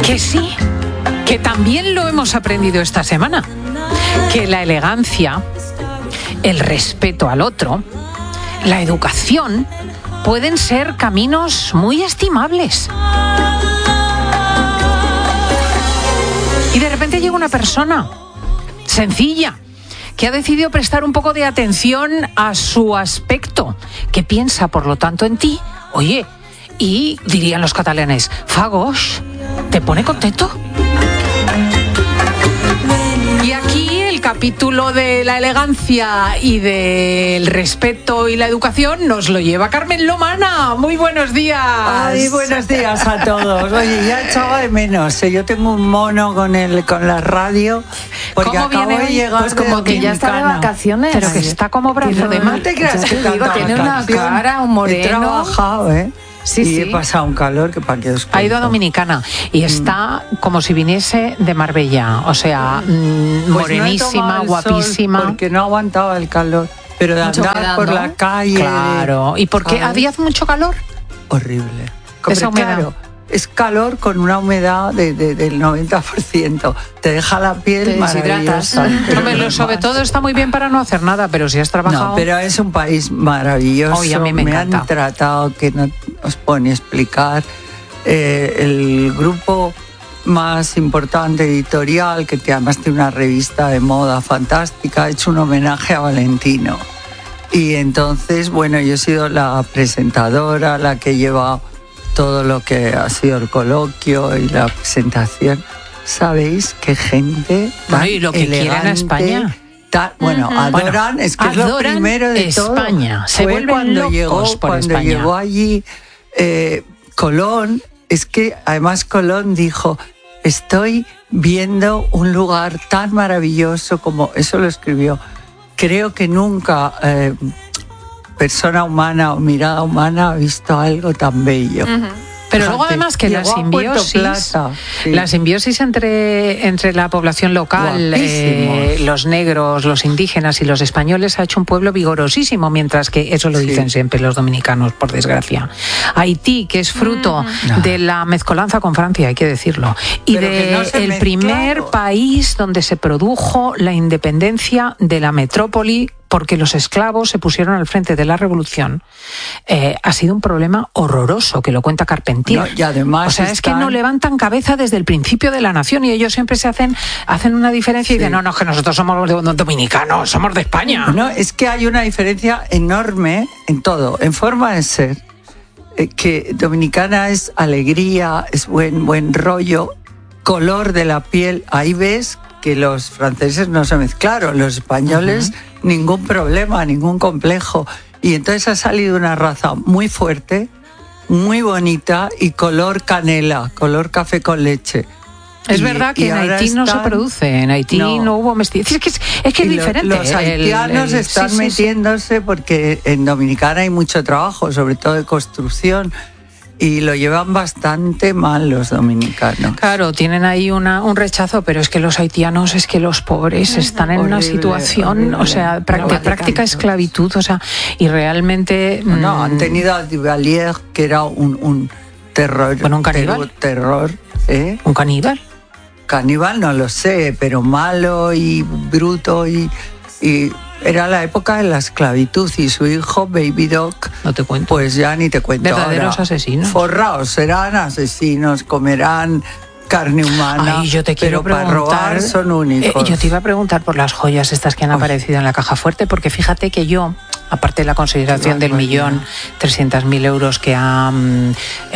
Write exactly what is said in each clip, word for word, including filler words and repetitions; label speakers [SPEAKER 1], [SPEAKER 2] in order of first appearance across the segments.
[SPEAKER 1] Que sí, que también lo hemos aprendido esta semana, que la elegancia, el respeto al otro, la educación pueden ser caminos muy estimables. Y de repente llega una persona sencilla que ha decidido prestar un poco de atención a su aspecto, que piensa, por lo tanto, en ti. Oye, y dirían los catalanes, fagos, ¿te pone contento? Y aquí el capítulo de la elegancia y del respeto y la educación nos lo lleva Carmen Lomana. Muy buenos días.
[SPEAKER 2] Ay, buenos días a todos. Oye, ya echaba de menos. ¿eh? Yo tengo un mono con el con la radio porque
[SPEAKER 1] ¿Cómo
[SPEAKER 2] acabo
[SPEAKER 1] viene
[SPEAKER 2] de
[SPEAKER 1] hoy?
[SPEAKER 2] llegar
[SPEAKER 3] Pues como
[SPEAKER 2] de
[SPEAKER 3] que ya está de vacaciones.
[SPEAKER 1] Pero que está como brazo de
[SPEAKER 2] No
[SPEAKER 1] mar.
[SPEAKER 2] te creas que
[SPEAKER 3] Te digo,
[SPEAKER 2] tanta
[SPEAKER 3] tiene una
[SPEAKER 2] vacación.
[SPEAKER 3] cara, un moreno.
[SPEAKER 2] He trabajado, ¿eh?
[SPEAKER 3] Sí,
[SPEAKER 2] y
[SPEAKER 3] sí.
[SPEAKER 2] he pasado un calor que para que os
[SPEAKER 1] Ha ido a
[SPEAKER 2] cuento.
[SPEAKER 1] Dominicana y está como si viniese de Marbella, o sea, mm,
[SPEAKER 2] Pues no he
[SPEAKER 1] morenísima,
[SPEAKER 2] tomado el
[SPEAKER 1] guapísima.
[SPEAKER 2] sol porque no aguantaba el calor. Pero de
[SPEAKER 3] Mucha
[SPEAKER 2] andar
[SPEAKER 3] humedad,
[SPEAKER 2] por
[SPEAKER 3] ¿no?
[SPEAKER 2] la calle...
[SPEAKER 1] Claro. ¿Y por qué?
[SPEAKER 2] ¿sabes?
[SPEAKER 1] ¿Había mucho calor?
[SPEAKER 2] Horrible.
[SPEAKER 1] Esa
[SPEAKER 2] Hombre,
[SPEAKER 1] humedad.
[SPEAKER 2] claro, es calor con una humedad de, de- del noventa por ciento. Te deja la piel
[SPEAKER 3] Te deshidratas.
[SPEAKER 2] maravillosa. pero
[SPEAKER 1] Hombre,
[SPEAKER 2] no
[SPEAKER 1] lo- sobre
[SPEAKER 2] más.
[SPEAKER 1] todo está muy bien para no hacer nada, pero si has trabajado...
[SPEAKER 2] No, pero es un país maravilloso.
[SPEAKER 1] Oye, a mí me encanta.
[SPEAKER 2] han tratado que no os puedo ni explicar. Eh, el grupo más importante editorial, que te- además tiene una revista de moda fantástica, ha hecho un homenaje a Valentino. Y entonces, bueno, yo he sido la presentadora, la que lleva todo lo que ha sido el coloquio y la presentación. ¿Sabéis qué gente tan
[SPEAKER 1] Bueno, y lo que quieren a
[SPEAKER 2] elegante,
[SPEAKER 1] España.
[SPEAKER 2] tan- bueno,
[SPEAKER 1] Bueno,
[SPEAKER 2] adoran, es que es lo
[SPEAKER 1] adoran
[SPEAKER 2] primero de todo.
[SPEAKER 1] España, se
[SPEAKER 2] Fue
[SPEAKER 1] vuelven
[SPEAKER 2] cuando
[SPEAKER 1] locos
[SPEAKER 2] llegó,
[SPEAKER 1] por
[SPEAKER 2] cuando
[SPEAKER 1] España.
[SPEAKER 2] llegó allí eh, Colón, es que además Colón dijo, estoy viendo un lugar tan maravilloso como, eso lo escribió, creo que nunca eh, persona humana o mirada humana ha visto algo tan bello.
[SPEAKER 1] Pero luego
[SPEAKER 2] Fíjate,
[SPEAKER 1] además que la
[SPEAKER 2] llegó a Puerto
[SPEAKER 1] simbiosis,
[SPEAKER 2] Plata, sí.
[SPEAKER 1] la simbiosis entre, entre la población local, eh,
[SPEAKER 2] Guapísimos.
[SPEAKER 1] los negros, los indígenas y los españoles ha hecho un pueblo vigorosísimo, mientras que eso lo
[SPEAKER 2] Sí.
[SPEAKER 1] dicen siempre los dominicanos, por desgracia. Haití, que es fruto
[SPEAKER 2] Mm.
[SPEAKER 1] de la mezcolanza con Francia, hay que decirlo, y
[SPEAKER 2] Pero que
[SPEAKER 1] de
[SPEAKER 2] no se
[SPEAKER 1] el
[SPEAKER 2] mezclaron.
[SPEAKER 1] primer país donde se produjo la independencia de la metrópoli, porque los esclavos se pusieron al frente de la revolución, eh, ha sido un problema horroroso, que lo cuenta Carpentier.
[SPEAKER 2] No, y además
[SPEAKER 1] o sea, es que
[SPEAKER 2] están-
[SPEAKER 1] no levantan cabeza desde el principio de la nación y ellos siempre se hacen, hacen una diferencia y
[SPEAKER 2] Sí.
[SPEAKER 1] dicen, no, no, que nosotros somos de- dominicanos, somos de España.
[SPEAKER 2] No, es que hay una diferencia enorme en todo, en forma de ser. Eh, que dominicana es alegría, es buen, buen rollo, color de la piel. Ahí ves que los franceses no se mezclaron, los españoles ningún problema, ningún complejo. Y entonces ha salido una raza muy fuerte, muy bonita y color canela, color café con leche.
[SPEAKER 1] Es
[SPEAKER 2] Y-
[SPEAKER 1] verdad que
[SPEAKER 2] y
[SPEAKER 1] en
[SPEAKER 2] ahora
[SPEAKER 1] Haití no se
[SPEAKER 2] están-
[SPEAKER 1] produce, en Haití no,
[SPEAKER 2] No.
[SPEAKER 1] hubo mestizaje. Es que es, es, que es
[SPEAKER 2] Y lo-
[SPEAKER 1] diferente.
[SPEAKER 2] Los
[SPEAKER 1] el-
[SPEAKER 2] haitianos
[SPEAKER 1] el-
[SPEAKER 2] están
[SPEAKER 1] sí, sí, sí.
[SPEAKER 2] metiéndose porque en Dominicana hay mucho trabajo, sobre todo de construcción, y lo llevan bastante mal los dominicanos.
[SPEAKER 1] Claro, tienen ahí una, un rechazo, pero es que los haitianos, es que los pobres están en una
[SPEAKER 2] Horrible,
[SPEAKER 1] situación,
[SPEAKER 2] horrible.
[SPEAKER 1] o sea, práctica,
[SPEAKER 3] No,
[SPEAKER 1] práctica
[SPEAKER 3] tanto.
[SPEAKER 1] esclavitud, o sea, y realmente...
[SPEAKER 2] No,
[SPEAKER 1] mm,
[SPEAKER 2] han tenido a Duvalier, que era un, un terror.
[SPEAKER 1] Bueno, un caníbal.
[SPEAKER 2] Terror, ¿eh?
[SPEAKER 1] un caníbal.
[SPEAKER 2] Caníbal no lo sé, pero malo y bruto y, y era la época de la esclavitud y su hijo Baby Doc,
[SPEAKER 1] No te cuento.
[SPEAKER 2] pues ya ni te cuento.
[SPEAKER 1] Verdaderos
[SPEAKER 2] ahora.
[SPEAKER 1] asesinos.
[SPEAKER 2] Forraos, serán asesinos, comerán carne humana.
[SPEAKER 1] Ay, yo te quiero
[SPEAKER 2] pero para
[SPEAKER 1] preguntar.
[SPEAKER 2] robar son únicos.
[SPEAKER 1] eh, yo te iba a preguntar por las joyas estas que han
[SPEAKER 2] Ay.
[SPEAKER 1] aparecido en la caja fuerte, porque fíjate que yo, aparte de la consideración
[SPEAKER 2] Qué
[SPEAKER 1] del
[SPEAKER 2] barbaridad.
[SPEAKER 1] millón trescientos mil euros que ha mm,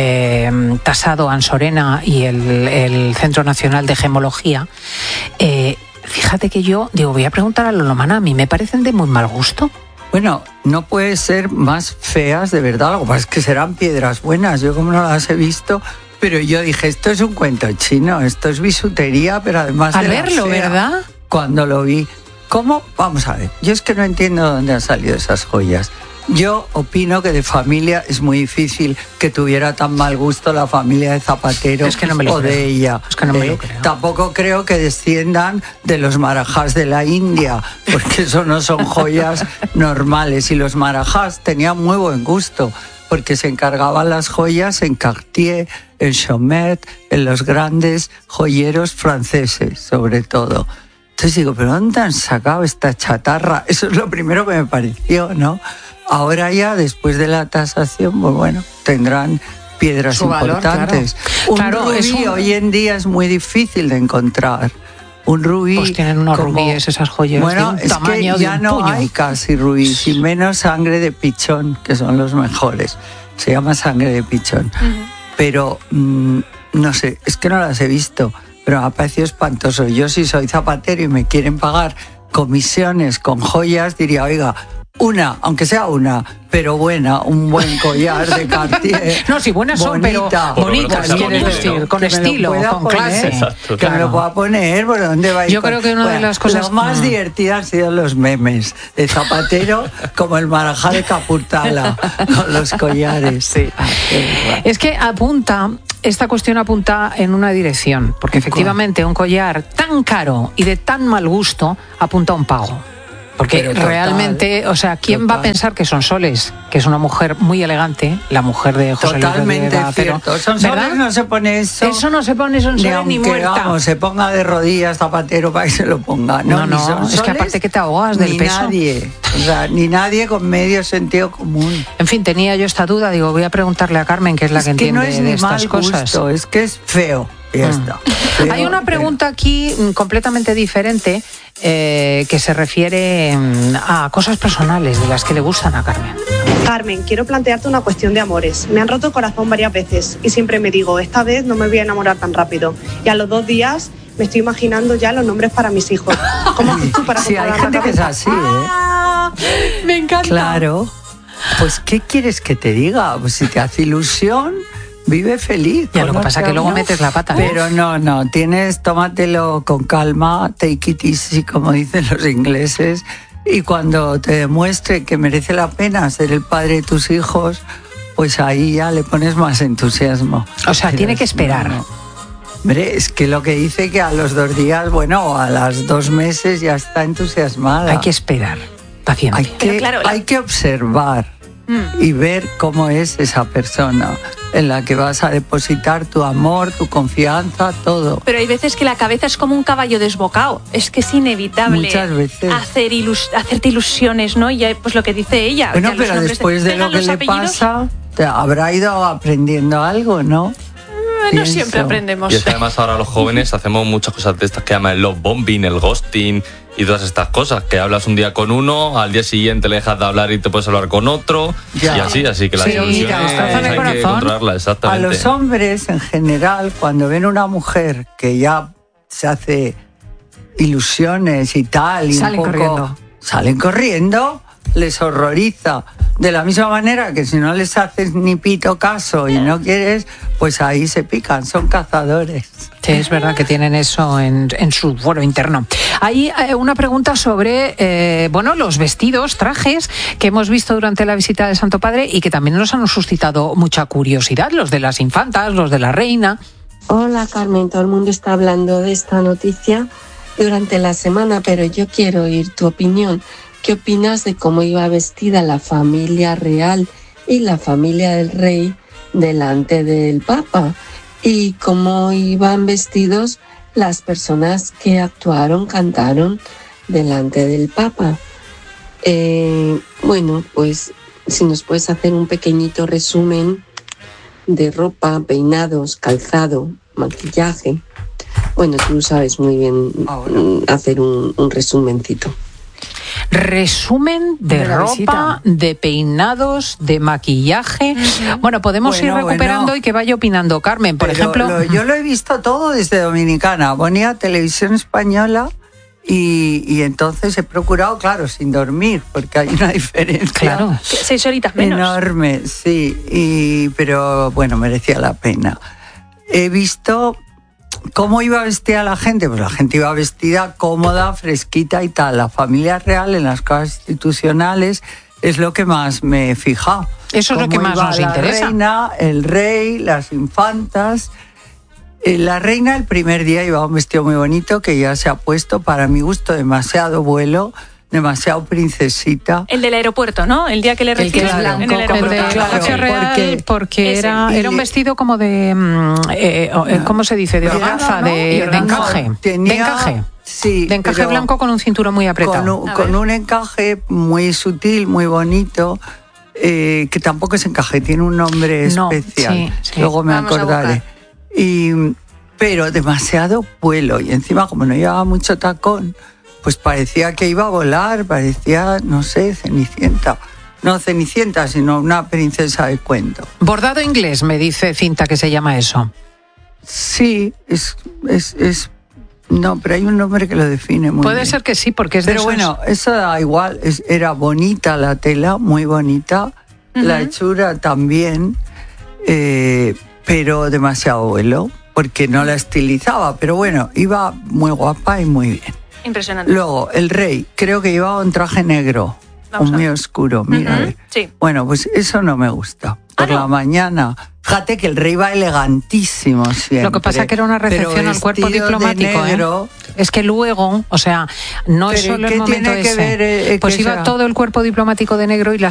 [SPEAKER 1] eh, tasado Ansorena y el, el Centro Nacional de Gemología, eh, fíjate que yo digo, voy a preguntar a Lomana, a mí me parecen de muy mal gusto.
[SPEAKER 2] Bueno, no puede ser más feas de verdad, lo que pasa es que serán piedras buenas, yo como no las he visto, pero yo dije, esto es un cuento chino, esto es bisutería, pero además
[SPEAKER 1] Al
[SPEAKER 2] de la
[SPEAKER 1] verlo,
[SPEAKER 2] fea.
[SPEAKER 1] ¿verdad?
[SPEAKER 2] Cuando lo vi, ¿cómo? Vamos a ver, yo es que no entiendo dónde han salido esas joyas. Yo opino que de familia es muy difícil que tuviera tan mal gusto la familia de Zapatero
[SPEAKER 1] Es que no me lo
[SPEAKER 2] o
[SPEAKER 1] creo.
[SPEAKER 2] de ella.
[SPEAKER 1] Es que no me
[SPEAKER 2] ¿eh?
[SPEAKER 1] lo creo.
[SPEAKER 2] Tampoco creo que desciendan de los marajás de la India, porque eso no son joyas normales. Y los marajás tenían muy buen gusto, porque se encargaban las joyas en Cartier, en Chomet, en los grandes joyeros franceses, sobre todo. Entonces digo, ¿pero dónde han sacado esta chatarra? Eso es lo primero que me pareció, ¿no? Ahora ya, después de la tasación, pues bueno, tendrán piedras
[SPEAKER 1] su
[SPEAKER 2] importantes.
[SPEAKER 1] Valor, claro.
[SPEAKER 2] Un
[SPEAKER 1] Claro,
[SPEAKER 2] rubí
[SPEAKER 1] es un...
[SPEAKER 2] hoy en día es muy difícil de encontrar. Un rubí...
[SPEAKER 1] Pues tienen unos
[SPEAKER 2] como,
[SPEAKER 1] rubíes esas joyeras
[SPEAKER 2] bueno,
[SPEAKER 1] de un
[SPEAKER 2] es
[SPEAKER 1] tamaño
[SPEAKER 2] que ya
[SPEAKER 1] de un
[SPEAKER 2] no
[SPEAKER 1] puño.
[SPEAKER 2] hay casi rubíes, y menos sangre de pichón, que son los mejores. Se llama sangre de pichón. Uh-huh. Pero, mmm, no sé, es que no las he visto, pero me ha parecido espantoso. Yo, si soy zapatero y me quieren pagar comisiones con joyas, diría, oiga, una, aunque sea una, pero buena, un buen collar de Cartier.
[SPEAKER 1] No, si buenas son,
[SPEAKER 2] bonita,
[SPEAKER 1] pero bonitas,
[SPEAKER 4] quieres
[SPEAKER 1] bonito,
[SPEAKER 4] decir,
[SPEAKER 1] ¿no? Con
[SPEAKER 2] que
[SPEAKER 1] estilo, con
[SPEAKER 2] poner,
[SPEAKER 1] clase.
[SPEAKER 4] Exacto,
[SPEAKER 2] que
[SPEAKER 1] claro.
[SPEAKER 2] me lo pueda poner, ¿por dónde va a ir?
[SPEAKER 1] Yo creo que una
[SPEAKER 2] bueno,
[SPEAKER 1] de las cosas...
[SPEAKER 2] Lo más divertidas han sido los memes de Zapatero, como el Marajá de Capurtala, con los collares. Sí.
[SPEAKER 1] Es que apunta... Esta cuestión apunta en una dirección, porque efectivamente un collar tan caro y de tan mal gusto apunta a un pago. Porque
[SPEAKER 2] total,
[SPEAKER 1] realmente, o sea, ¿quién
[SPEAKER 2] total.
[SPEAKER 1] va a pensar que Sonsoles, que es una mujer muy elegante, la mujer de José Luis
[SPEAKER 2] Totalmente
[SPEAKER 1] Rodríguez,
[SPEAKER 2] cierto.
[SPEAKER 1] pero,
[SPEAKER 2] Sonsoles
[SPEAKER 1] ¿verdad?
[SPEAKER 2] no se pone eso.
[SPEAKER 1] Eso no se pone Sonsoles
[SPEAKER 2] ni,
[SPEAKER 1] ni
[SPEAKER 2] aunque,
[SPEAKER 1] muerta.
[SPEAKER 2] Vamos, se ponga de rodillas Zapatero para que se lo ponga. No,
[SPEAKER 1] No,
[SPEAKER 2] ni
[SPEAKER 1] no,
[SPEAKER 2] Sonsoles,
[SPEAKER 1] es que aparte que te ahogas del
[SPEAKER 2] ni
[SPEAKER 1] peso.
[SPEAKER 2] nadie. O sea, ni nadie con medio sentido común.
[SPEAKER 1] En fin, tenía yo esta duda, digo, voy a preguntarle a Carmen, que es la
[SPEAKER 2] es
[SPEAKER 1] que
[SPEAKER 2] que
[SPEAKER 1] entiende
[SPEAKER 2] no es
[SPEAKER 1] de
[SPEAKER 2] ni
[SPEAKER 1] estas
[SPEAKER 2] mal
[SPEAKER 1] cosas.
[SPEAKER 2] gusto, es que es feo. Y ya
[SPEAKER 1] Mm.
[SPEAKER 2] está. Feo,
[SPEAKER 1] Hay una pregunta aquí mm, completamente diferente eh, que se refiere mm, a cosas personales de las que le gustan a Carmen.
[SPEAKER 5] Carmen, quiero plantearte una cuestión de amores. Me han roto el corazón varias veces y siempre me digo, esta vez no me voy a enamorar tan rápido. Y a los dos días me estoy imaginando ya los nombres para mis hijos. ¿Cómo haces tú para
[SPEAKER 2] Sí, hay
[SPEAKER 5] controlar
[SPEAKER 2] gente
[SPEAKER 5] la
[SPEAKER 2] que es
[SPEAKER 5] cabeza?
[SPEAKER 2] así, ¿eh?
[SPEAKER 1] ¡Ah! Me encanta.
[SPEAKER 2] Claro. Pues, ¿qué quieres que te diga? Pues si te hace ilusión, vive feliz.
[SPEAKER 1] Ya, lo que pasa es que luego
[SPEAKER 2] ¿no?
[SPEAKER 1] metes la pata.
[SPEAKER 2] Pero no, no, tienes, tómatelo con calma, take it easy, como dicen los ingleses, y cuando te demuestre que merece la pena ser el padre de tus hijos, pues ahí ya le pones más entusiasmo.
[SPEAKER 1] O sea,
[SPEAKER 2] Pero
[SPEAKER 1] tiene que
[SPEAKER 2] es-
[SPEAKER 1] esperar.
[SPEAKER 2] no, no. Hombre, es que lo que dice que a los dos días, bueno, a las dos meses ya está entusiasmada.
[SPEAKER 1] Hay que esperar, paciente.
[SPEAKER 2] Hay que,
[SPEAKER 3] Pero claro, la-
[SPEAKER 2] hay que observar
[SPEAKER 3] Mm.
[SPEAKER 2] y ver cómo es esa persona en la que vas a depositar tu amor, tu confianza, todo.
[SPEAKER 3] Pero hay veces que la cabeza es como un caballo desbocado. Es que es inevitable
[SPEAKER 2] Muchas veces.
[SPEAKER 3] hacer ilus- hacerte ilusiones, ¿no? Y ya, pues lo que dice ella.
[SPEAKER 2] Bueno,
[SPEAKER 3] ya los
[SPEAKER 2] pero
[SPEAKER 3] nombres
[SPEAKER 2] después de
[SPEAKER 3] pegan
[SPEAKER 2] lo que
[SPEAKER 3] los
[SPEAKER 2] le
[SPEAKER 3] apellidos.
[SPEAKER 2] pasa, te habrá ido aprendiendo algo, ¿no?
[SPEAKER 3] Eh, No
[SPEAKER 2] Pienso.
[SPEAKER 3] siempre aprendemos.
[SPEAKER 4] Y es que además ahora los jóvenes hacemos muchas cosas de estas que llaman el love bombing, el ghosting y todas estas cosas, que hablas un día con uno, al día siguiente le dejas de hablar y te puedes hablar con otro,
[SPEAKER 2] Ya.
[SPEAKER 4] y así, así que las
[SPEAKER 1] Sí,
[SPEAKER 4] ilusiones
[SPEAKER 1] mira, destrozan el
[SPEAKER 4] hay que
[SPEAKER 1] corazón.
[SPEAKER 4] controlarlas,
[SPEAKER 2] A
[SPEAKER 4] exactamente.
[SPEAKER 2] los hombres, en general, cuando ven una mujer que ya se hace ilusiones y tal, y
[SPEAKER 1] Salen
[SPEAKER 2] un poco,
[SPEAKER 1] corriendo.
[SPEAKER 2] salen corriendo, les horroriza. De la misma manera que si no les haces ni pito caso y no quieres, pues ahí se pican, son cazadores.
[SPEAKER 1] Sí, es verdad que tienen eso en, en su fuero interno. Hay eh, una pregunta sobre eh, bueno, los vestidos, trajes que hemos visto durante la visita del Santo Padre y que también nos han suscitado mucha curiosidad, los de las infantas, los de la reina.
[SPEAKER 6] Hola Carmen, todo el mundo está hablando de esta noticia durante la semana, pero yo quiero oír tu opinión. ¿Qué opinas de cómo iba vestida la familia real y la familia del rey delante del Papa? ¿Y cómo iban vestidos las personas que actuaron, cantaron delante del Papa? Eh, bueno, pues si nos puedes hacer un pequeñito resumen de ropa, peinados, calzado, maquillaje. Bueno, tú sabes muy bien
[SPEAKER 2] Ahora.
[SPEAKER 6] mm, hacer un, un resumencito.
[SPEAKER 1] Resumen de,
[SPEAKER 2] De la
[SPEAKER 1] ropa,
[SPEAKER 2] visita.
[SPEAKER 1] de peinados, de maquillaje. Bueno, podemos
[SPEAKER 2] Bueno,
[SPEAKER 1] ir recuperando
[SPEAKER 2] bueno.
[SPEAKER 1] y que vaya opinando Carmen. Por
[SPEAKER 2] Pero
[SPEAKER 1] ejemplo,
[SPEAKER 2] lo- yo lo he visto todo desde Dominicana. Ponía televisión española y, y entonces he procurado, claro, sin dormir, porque hay una diferencia.
[SPEAKER 1] claro.
[SPEAKER 3] Seis horitas menos.
[SPEAKER 2] Enorme, sí, y, pero bueno, merecía la pena. He visto cómo iba vestida la gente, pues la gente iba vestida cómoda, fresquita y tal. La familia real en las cosas institucionales es lo que más me he fijado.
[SPEAKER 1] Eso es lo
[SPEAKER 2] Cómo
[SPEAKER 1] que más
[SPEAKER 2] iba
[SPEAKER 1] nos
[SPEAKER 2] la
[SPEAKER 1] interesa.
[SPEAKER 2] reina, el rey, las infantas. Eh, La reina el primer día iba un vestido muy bonito que ya se ha puesto, para mi gusto, demasiado vuelo. demasiado princesita.
[SPEAKER 3] El del aeropuerto, ¿no? El día que le
[SPEAKER 1] El que
[SPEAKER 3] reciben
[SPEAKER 1] es blanco,
[SPEAKER 3] en el
[SPEAKER 1] el
[SPEAKER 3] aeropuerto.
[SPEAKER 1] de
[SPEAKER 2] Claro,
[SPEAKER 1] Jorge Real,
[SPEAKER 2] porque-
[SPEAKER 1] porque
[SPEAKER 3] ese.
[SPEAKER 1] era, era un
[SPEAKER 2] Y-
[SPEAKER 1] vestido como de, mm, eh, eh, ¿cómo se dice? De
[SPEAKER 2] Era-
[SPEAKER 1] organza,
[SPEAKER 3] ¿no?
[SPEAKER 1] de,
[SPEAKER 3] Y
[SPEAKER 1] de
[SPEAKER 3] organza.
[SPEAKER 1] encaje.
[SPEAKER 2] Tenía-
[SPEAKER 1] de encaje.
[SPEAKER 2] Sí,
[SPEAKER 1] De encaje
[SPEAKER 2] pero
[SPEAKER 1] blanco con un cinturón muy apretado.
[SPEAKER 2] Con un,
[SPEAKER 3] A
[SPEAKER 2] con
[SPEAKER 3] ver.
[SPEAKER 2] un encaje muy sutil, muy bonito, eh, que tampoco es encaje, tiene un nombre
[SPEAKER 1] No,
[SPEAKER 2] especial.
[SPEAKER 1] sí, sí.
[SPEAKER 2] Luego me
[SPEAKER 3] Vamos a
[SPEAKER 2] acordaré. Y, pero demasiado vuelo. Y encima, como no llevaba mucho tacón, pues parecía que iba a volar, parecía, no sé, Cenicienta. No Cenicienta, sino una princesa de cuento.
[SPEAKER 1] Bordado inglés, me dice Cinta que se llama eso.
[SPEAKER 2] Sí, es, es, es no, pero hay un nombre que lo define muy
[SPEAKER 1] Puede
[SPEAKER 2] bien.
[SPEAKER 1] ser que sí, porque es de
[SPEAKER 2] Pero
[SPEAKER 1] esos-
[SPEAKER 2] bueno, eso da igual, es- era bonita la tela, muy bonita, la hechura también, eh, pero demasiado vuelo, porque no la estilizaba, pero bueno, iba muy guapa y muy bien.
[SPEAKER 3] Impresionante.
[SPEAKER 2] Luego, el rey, creo que llevaba un traje negro,
[SPEAKER 3] Vamos a
[SPEAKER 2] muy
[SPEAKER 3] ver.
[SPEAKER 2] oscuro, mira, a
[SPEAKER 3] Ujú,
[SPEAKER 2] ver.
[SPEAKER 3] sí.
[SPEAKER 2] Bueno, pues eso no me gusta. Por
[SPEAKER 3] Ah, ¿no?
[SPEAKER 2] la mañana. Fíjate que el rey va elegantísimo siempre.
[SPEAKER 1] Lo que pasa que era una recepción
[SPEAKER 2] pero
[SPEAKER 1] al cuerpo
[SPEAKER 2] vestido de
[SPEAKER 1] diplomático, ¿eh?
[SPEAKER 2] negro,
[SPEAKER 1] Es que luego, o sea, no es
[SPEAKER 2] Pero
[SPEAKER 1] solo
[SPEAKER 2] ¿qué
[SPEAKER 1] el momento
[SPEAKER 2] tiene que
[SPEAKER 1] ese.
[SPEAKER 2] ver, eh,
[SPEAKER 1] pues
[SPEAKER 2] que
[SPEAKER 1] iba
[SPEAKER 2] sea?
[SPEAKER 1] todo el cuerpo diplomático de negro y las